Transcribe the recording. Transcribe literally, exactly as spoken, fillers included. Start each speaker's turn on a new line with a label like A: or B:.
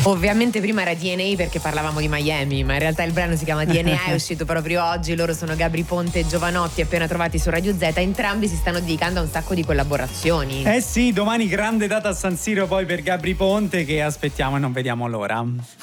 A: Ovviamente prima era D N A perché parlavamo di Miami, ma in realtà il brano si chiama D N A, è uscito proprio oggi. Loro sono Gabry Ponte e Giovanotti, appena trovati su Radio Z. Entrambi si stanno dedicando a un sacco di collaborazioni.
B: Eh sì, domani grande data a San Siro poi per Gabry Ponte, che aspettiamo e non vediamo l'ora.